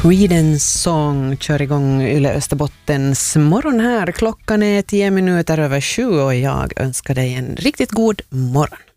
Creedence Song kör igång Yle Österbottens morgon här. Klockan är 10 minuter över 7 och jag önskar dig en riktigt god morgon.